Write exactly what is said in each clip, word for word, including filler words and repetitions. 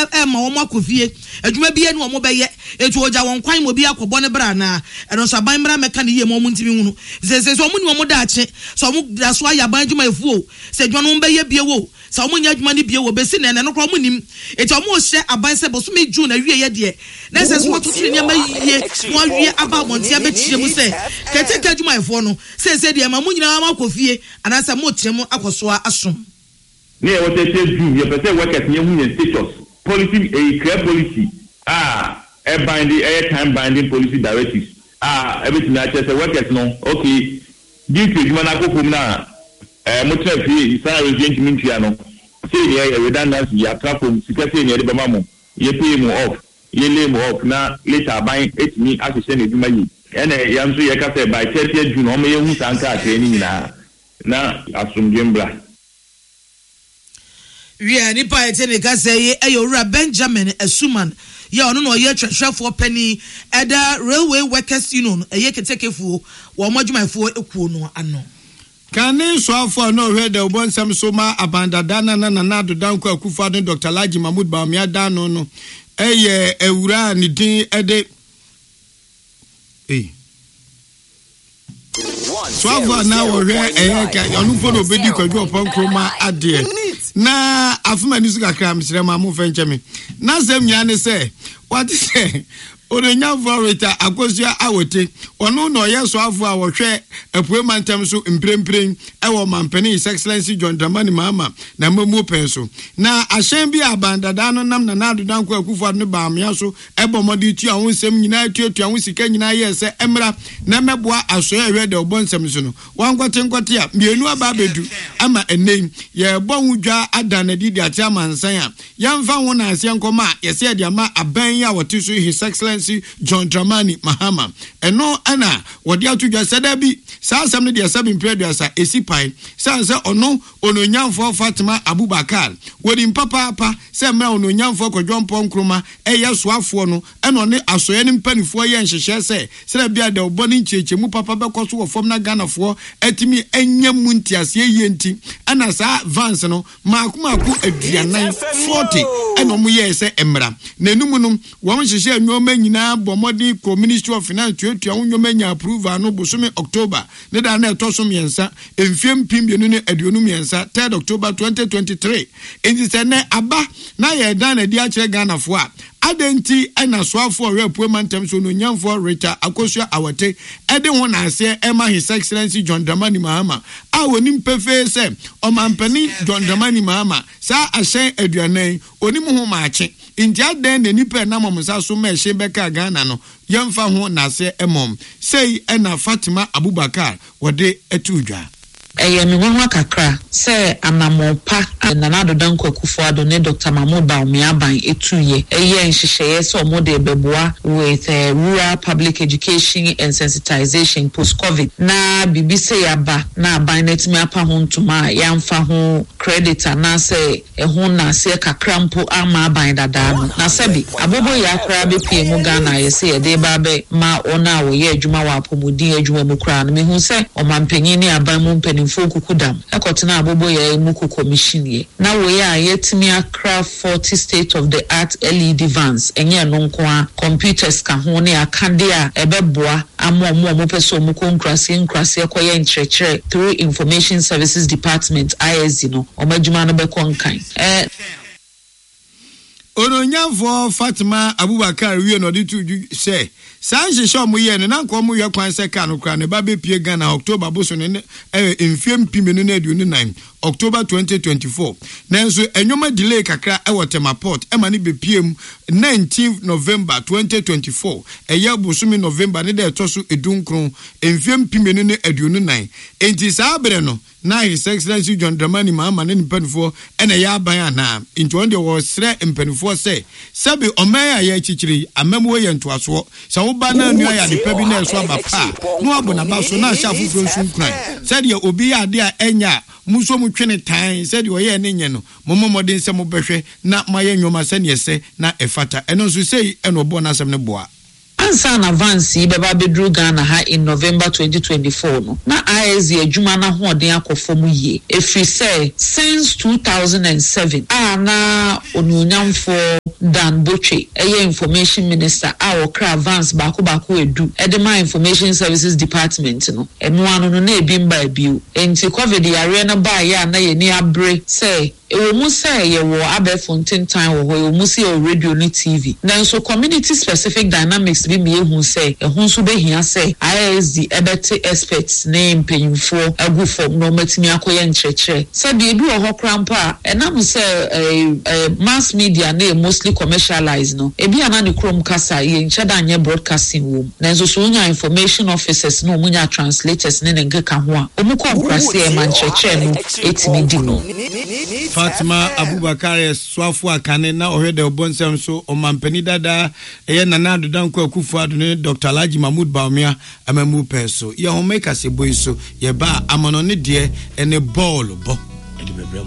e ma wo makofie adwuma bia ne wo bɛyɛ etu oja won kwan mo bia akɔbɔ ne bra na ɛno so aban mra meka ne yie mo ntimi hunu se se so mo ni mo da akye so mo da so aya ban adwuma efuo se adwuma no bɛyɛ bia wo sa mo nya adwuma ne bia wo besi na ne no kro mo nim eti mo hye aban se boso me June na wie ye de na se so to tiri ne ma yie mo awie aba montia bekyie mu se kete ka adwuma efuo no se se de ma mo nyina makofie anasa mo tire mo akosoa asom ne what they say do you person workers nye hu status policy a clear policy ah a binding a time binding policy directives ah everything that say workers no okay due to human akoko na eh mo try fi isa regiment ya no say the redundancy ya platform sika say ne de mamo ye pay mo off ye lay mo off na later buy it me associate ne duma yi ene yam so ye ka say by thirtieth June o me ye hu sanka training na na asumdwembra we ani pa etene ka say eyowura Benjamin Asuman ya ono no ye twehwefo pani eda railway workers union eye ketekefu wo modwumafo ekuo no ano Kani swafo no hwe de obonsam so ma abandadana na na nado danko akufa don Doctor Laji Mahmoud Bawumia dano no eye ewura ni din ede eh swafo na wo hwe eye ka onu fo no bedi kwadwo pon kroma ade na afuma ni suka kra msire ma mu fencheme na sem nya ne se what say Orenya vorita akosia awote ono no yeso afo a wohwe apue mantem so mprempren e wo mampani His Excellency John Dramani Mahama na mamu penso na ahyen bi abandada no nam na nado danko akufo no baamia so e bomodi tu ahonsem nyina tuatu ahosika nyina yese emra na meboa aso ehwe de obonsem so no wankwate nkwate a mienu aba bedu ama enem ye bonwudwa adanadi di ati amansan a yamfa ho na ase nkoma yese de ama aban ya wote so His Excellency John Dramani Mahama eno ana wodi atudwa sada bi saa asem ne de asabin preduasa esipai saa se ono ononyamfo Fatima Abubakar wodi mpapa pa se mra ononyamfo kodwompo nkroma eye soafo no eno ne asoye ne mpanifo ye nhyehyɛ se se bia de oboni nchiechemu papa bekoso wo fom na Ghanafo atimi enyamu ntiase ye nti ana saa vance no maakumaku aduanan forty eno mu ye se emra nanum no wo nhyehyɛ anwoma nyina bomodi ko Ministry of Finance tuatua wonwoma nya approval no bosome October ne da na etosom yensa emfiem pimbienu ne aduonum yensa third October twenty twenty-three enti se ne aba na ye dan na di a kire Ghanafo a adenti ena soafo repue mantem so no nyamfo Rita Akosua Awate ede ho na ase ema His Excellency John Dramani Mahama a wonim pefe se o mampani John Dramani Mahama sa ahyen aduanan onim ho maache inti aden na nipa na momsa so ma ehye beka Ghana no yemfa ho na ase emom sei ena Fatima Abubakar wode etudwa eye mi won kakra se anamopa na nado danko akufo ado ne Doctor Mahmoud Bawumia ban etuye eye nhyehyeye se omode beboa with uh, rural public education and sensitization post covid na bibise yaba na ban netimi apa ho ntuma yamfa ho credit na se eho na se kakra mpo ama ban dada no na sebi abobo ya akra be pie mu Ghana ye se ye de ba be ma ona wo ye adwuma wa apomodi adwuma mu kra no me hu se o mampanyin ni aban mu mpani Fokukudam ekotena abobo ya emuku commission ye na we ya yetimi akra forty state of the art L E D vans enye no nko a computers ka ho ne akande a ebeboa amomo mo peso mu konkrase nkrase ekoye nkyerɛkyerɛ through Information Services Department I S D no omadwuma no be konkan eh Ononyamfo Fatima Abubakar wie no de tuju se Sanji show mu ye ne na nko mu ye kwan se ka no kra ne ba be pie Ghana October boso ne eh mfiem pimenu na aduonu nine October twenty twenty-four nanso enwoma delay kakra e wotema port e ma ne be piem nineteenth November twenty twenty-four eye bosumi November ne de etoso edunkron mfiem pimenu na aduonu nine enti saa bere no na His Excellency John Dramani Mahama ne mpanifo ena ya aban ana enti wonde wo sre mpanifo se sabi oman ya chichiri amamu ye ntoaso sa wo ba na anu ya de pa bi na eso abapa no abona ba so na ahya fufuro nsun kran said ye obi ya ade a enya muso mu twene tan said ye ye ne nye no momomodin se mo behwe na maye nwoma se ne se na efata eno nso sei eno bo na asem ne boa ansa na advance yi beba bedru Ghana ha in November twenty twenty-four no na I S D adwuma na hoɔden akɔfom yie efiri sɛ since two thousand seven a na onunyamfo Dan Botwe eye information minister a wɔkra advance baako baako edu edema information services department no eno ano no na ebi mba ebi enti covid yare na ba ya na ye ni abre sɛ ewo mu sɛ ye wo Aberfontein time wo ewo mu sɛ radio ni T V nanso community specific dynamics bi me ehu sɛ ehun so be hia sɛ I S D ebete experts ne mpanyimfo agu fom no matimi akoye nkyerɛkyerɛ sɛ de ebi wɔ hɔ krampa enam sɛ mass media na mostly commercialized no ebi ana ne krom kasa ye nkyɛ da nyɛ broadcasting wom nanso so nya information officers no munya translators ne ne nkeka ho a omu konkrase e man nkyerɛkyerɛ no etimi di no. Fatima Abubakar Swafo Akane na ohwe de obonsem so omampani dada eye Nana Adodankwa Akufo-Addo ne Doctor Alhaji Mahmood Bawumia amamu peso ye ho make ase boy so ye ba amono ne de ene ball bo e de bebrem.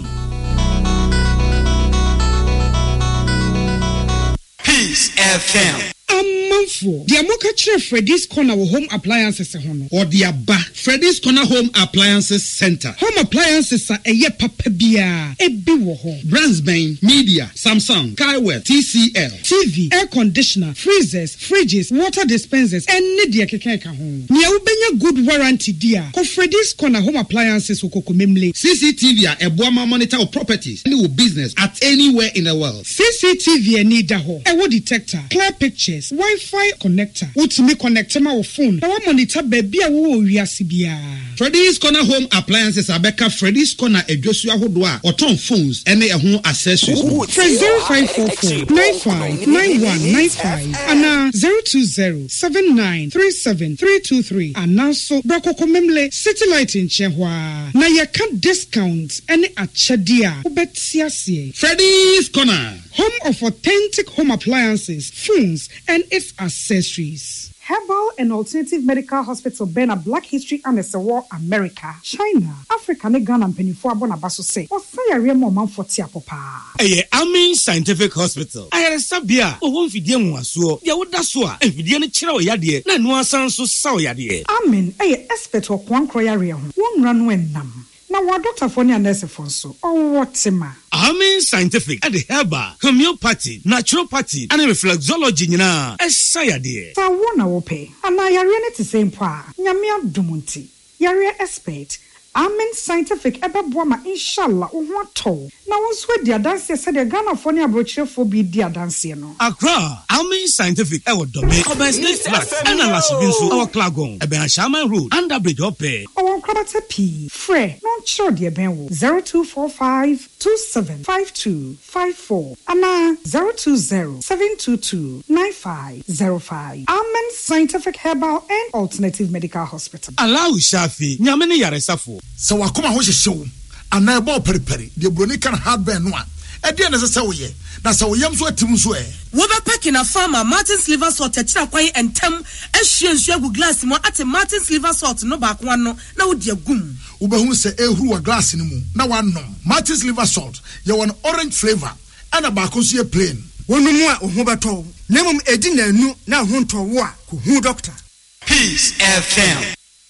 Peace F M. Amanfo, the Amoka Chef Freddy's Corner Home Appliances hono. Or the Abba Freddy's Corner Home Appliances Center. Home appliances are a ye papa bia, a biwo. Brandsbane, Media, Samsung, Kaiwell, T C L, T V, air conditioner, freezers, fridges, water dispensers, and Nidia Kekeka home. Nia ubenya good warranty dia. Ko Freddy's Corner Home Appliances ukoko memle. C C T V a Ebuama monitor of properties, any business at anywhere in the world. C C T V and need ho. Ewo detector, clear pictures. Wi-Fi connector. Utimi connector ma wo phone. Na wa monitor baby a wo wiase bia. Freddy's Corner Home Appliances abeka Freddy's Corner edwosu ahodo a oton phones ene ehun accessories. Press zero five four four nine five nine one nine five and zero two zero seven nine three seven three two three and also Brokoko Memle Satellite in Chehwa. Na ye can discount any achadia. Ubetiasie. Freddy's Corner. Home of authentic home appliances, phones, and its accessories. Herbal and Alternative Medical Hospital Bena Black History and War America, China, Africa, ne Ghana and Penifo Abona Baso say, or say a real moment for Tiapopa. Aye, Amin Scientific Hospital. I had a sabia, or one Fidian was so, Yawudasua, and Fidian Chiro Yadi, Nanua Sanso Sao Yadi. Amin, aye, expert or one croyaria, one run when nam. Now, what Doctor Fonia Nurse Fonso, or what ma? Amin Scientific at the herbal, homeopathy, naturopathy, and reflexology na esayade. Sa wona wo pe. Ana yare ne te same pa. Nyame adumunti. Yare expert. Amin Scientific ebe boama inshallah wo ho ato. Na wo so di adanse se de Ghana fo ne abrochirefo bi di adanse no. Accra, Amin Scientific e wo dome. Oben Snake Flat, and ala sibinso our Klagon, Eben Shaman Road, under bridge ope. O krabata P. Fre, non sure de ben wo. zero two four five two seven five two five four. Ana zero two zero seven two two nine five zero five. Amin Scientific Herbal and Alternative Medical Hospital. Allow Shafi, Nyamene Yaresafo. So wakoma ho hyehyew ana ebo periperi de broni kan hardware no a e de na se woye na se woyam so atim so e wo be pack na farmer Martin's liver salt akira kwan entem ahye nsu agu glass mo ate Martin's liver salt no ba kwa no na wo de agum wo be hu se ehuru wa glass ni mu na wanom Martin's liver salt ye won orange flavor ana ba ko so ye plain wonu mu a ohu beto na mum edi na anu na ho nto wo a ko hu doctor. Peace F M.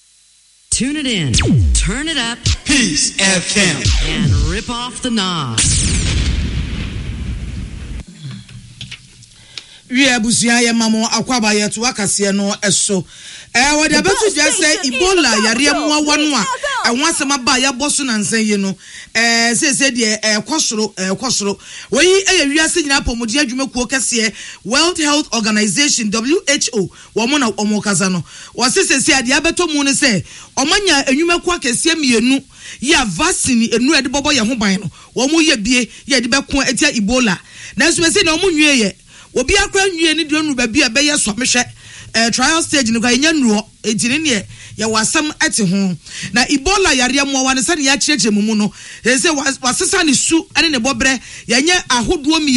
Tune it in, turn it up, Peace F M, and rip off the knob. We abusia ye mamo akwaba ye to akase no eso eh we dey betu just say Ebola yare mu awanu a e wansema ba ya boso na nsan ye no eh say say de eh kwosoro eh kwosoro we eh wiase nyina pomodi adwumakuo kase World Health Organization W H O wo mo na omo kaza no wo say say ade abeto mu ne say omanya enwumakuo akase mienu ya vaccine enu ede bobo ye ho ban no wo mo ye bie ye de beko etia Ebola na so say na omo nwie ye obi akwa nwie ni de nu ba bia be ye so mehwe eh trial stage ni kwa nya nuo etini ne ye wasam ate ho na Ebola yare mo wa ne se ne ya kirekire mu mu no se wasesa ne su ane ne bobre ye nya ahodo mienu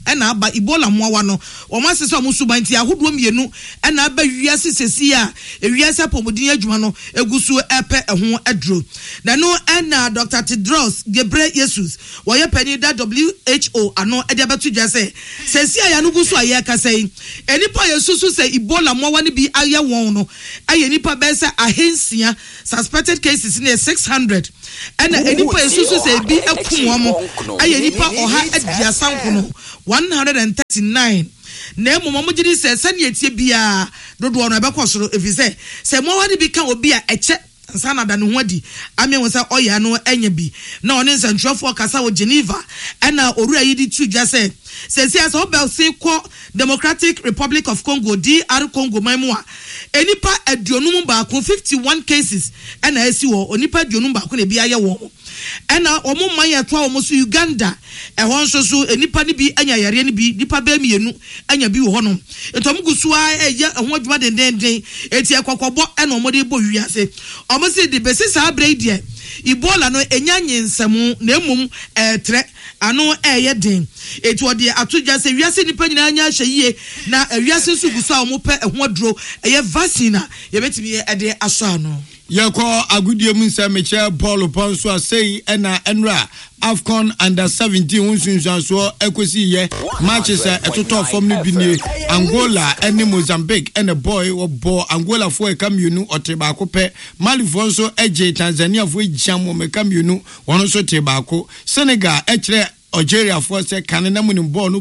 ɛna aba Ebola mmoawa no wɔn asesa wɔn suban ti ahodoɔ mmienu ɛna aba wiase sesi a ewiase apɔmuden adwuma no egusu ɛpɛ ɛho aduro na no ɛna Doctor Tedros Ghebreyesus wɔyɛ panyin da W H O ano ɛde abeto dwa sɛ sesi a yanu gusu ayɛ kasa yi enipa yesusu sɛ Ebola mmoawa no bi ayɛ wɔn no ayɛ nipa bɛyɛ sɛ ahensia suspected cases ne six hundred ɛna enipa yesusu sɛ ebi ekum wɔn ayɛ nipa ɔha aduasa nkono one hundred thirty-nine na emu mo gidi sɛ sɛ ne etie bia dodo no ɛbɛkɔ soro efisɛ sɛ mo wadi bi ka obi a ɛkyɛ nsana da ne ho adi ame wo sɛ ɔya no enya bi na ɔne nsɛntwerɛfoɔ kasa wɔ Geneva ɛna owura yi di tu dwa sɛ sɛ sɛ sɛ ɔbɛ se kɔ Democratic Republic of Congo D R Congo mamu a enipa aduonum baako fifty-one cases ɛna esi wɔ onipa aduonum baako na bi ayɛ wɔ ɛna ɔmo man yɛ to a ɔmo so Uganda ɛhɔ nso so enipa ne bi anya yare ne bi nipa bɛ mienu anya bi wɔ hɔ no ntom gusua ɛyɛ ɛho adwuma dendenden eti ɛkɔkɔbɔ ɛna ɔmo de bɔ wiase ɔmo se de besi saa abrɛ die Ebola no enya nyensɛm na emum ɛtrɛ ano ɛyɛ den eti ɔde atogya sɛ wiase nipa nyinaa anya ahyɛ yie na wiase nso gusua ɔmo pɛ ɛho aduro ɛyɛ vaccine a yɛbɛtumi ɛde aso ano yɛkɔ agudie mu nsɛm mekyɛ Paul Ponso asɛyi ɛna ɛnra AFCON under seventeen hunsunsuansoɔ ekosi yɛ matches a ɛtotɔ fam no bi nie Angola ɛne Mozambique ɛna boy wɔbɔ Angola fo ɛka mienu ɔte baako pɛ Mali fo nso ɛgye Tanzania fo gyam wɔ mɛka mienu wɔn nso te baako Senegal ɛkyerɛ Algeria fo sɛ kane na mu ne ball no